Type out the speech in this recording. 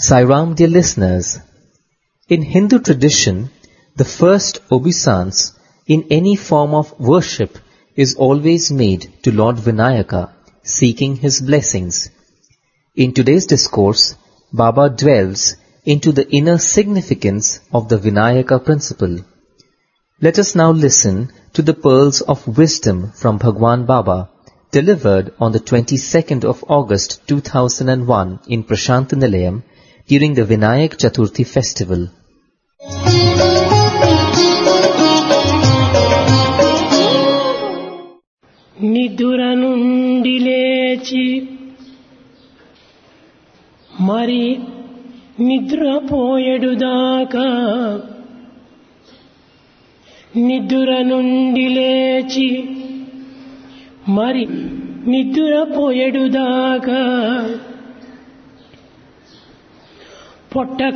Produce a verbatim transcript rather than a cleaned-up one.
Sai Ram, dear listeners, in Hindu tradition, the first obeisance in any form of worship is always made to Lord Vinayaka, seeking his blessings. In today's discourse, Baba dwells into the inner significance of the Vinayaka principle. Let us now listen to the pearls of wisdom from Bhagwan Baba, delivered on the twenty-second of August two thousand one in Prashant Nilayam during the Vinayak Chaturthi festival. నిదుర నుండి లేచి మరి నిద్రపోయేడుదాకా నిదుర నుండి లేచి మరి నిద్రపోయేడుదాకా పొట్ట